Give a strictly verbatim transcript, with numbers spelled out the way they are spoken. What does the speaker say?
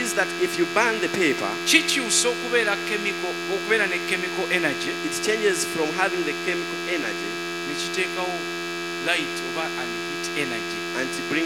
is that if you burn the paper, kikyusa okubeera chemical okubeera ne chemical energy, it changes from having the chemical energy ne kiteekawo light oba and heat energy. and to bring